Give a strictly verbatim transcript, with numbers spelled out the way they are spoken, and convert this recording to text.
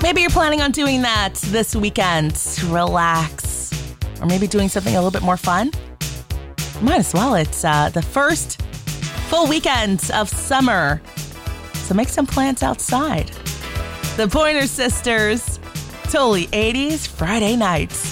Maybe you're planning on doing that this weekend. Relax. Or maybe doing something a little bit more fun. Might as well. It's uh, the first full weekend of summer. So make some plans outside. The Pointer Sisters, totally eighties Friday nights.